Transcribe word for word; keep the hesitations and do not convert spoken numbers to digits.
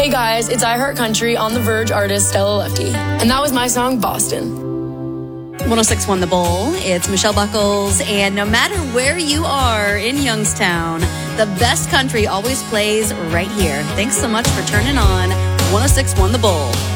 Hey guys, it's I Heart Country on The Verge artist Stella Lefty. And that was my song, Boston. one oh six point one The Bowl. It's Michelle Buckles. And no matter where you are in Youngstown, the best country always plays right here. Thanks so much for turning on one oh six point one The Bowl.